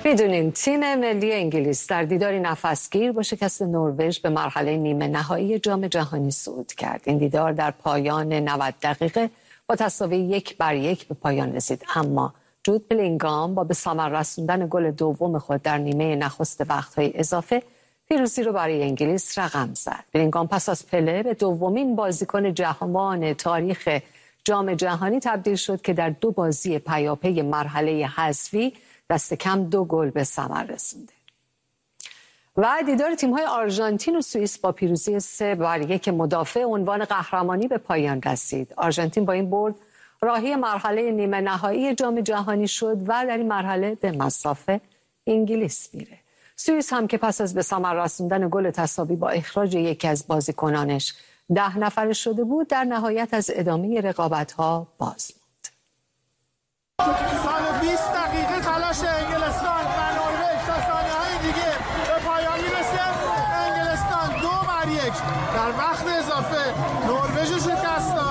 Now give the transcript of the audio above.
میدونین تیم ملی انگلیس در دیداری نفسگیر با شکست نروژ به مرحله نیمه نهایی جام جهانی صعود کرد. این دیدار در پایان 90 دقیقه با تساوی 1-1 به پایان رسید، اما جود بلینگهام با به ثمر رسوندن گل دوم خود در نیمه نخست وقت‌های اضافه پیروزی رو برای انگلیس رقم زد. بلینگهام پس از پله به دومین بازیکن جهان تاریخ جام جهانی تبدیل شد که در 2 بازی پیاپی مرحله حذفی دست کم 2 گل به ثمر رسونده. و دیدار تیم‌های آرژانتین و سوئیس با پیروزی 3-1 مدافع عنوان قهرمانی به پایان رسید. آرژانتین با این برد راهی مرحله نیمه نهایی جام جهانی شد و در این مرحله به مصاف انگلیس میره. سوئیس هم که پس از به ثمر رسوندن گل تساوی با اخراج یکی از بازیکنانش 10 نفره شده بود، در نهایت از ادامه رقابت‌ها باز موند. 120 دقیقه تلاش انگلستان و نروژ تا ثانیه‌های دیگه به پایان میرسه. انگلستان 2-1 در وقت اضافه نروژ رو شکست داد.